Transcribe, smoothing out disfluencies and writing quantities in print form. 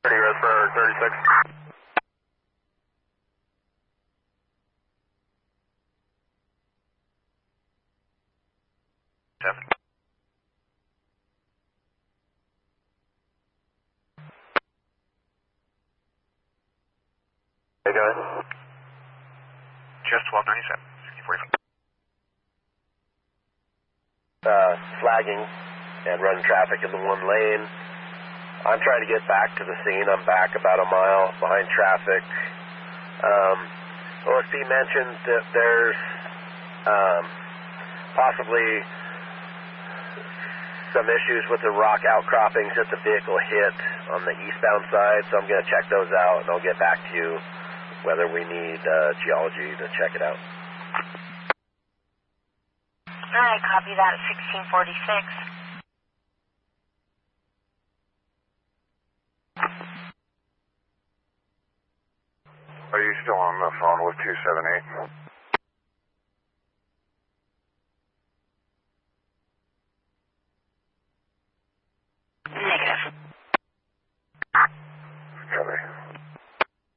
30 red for 36. Seven. Hey, go ahead. Just 1297, 6045. Flagging and running traffic in the one lane. I'm trying to get back to the scene. I'm back about a mile behind traffic. OSP mentioned that there's possibly some issues with the rock outcroppings that the vehicle hit on the eastbound side, so I'm going to check those out and I'll get back to you whether we need geology to check it out. All right, copy that at 1646. Are you still on the phone with 278?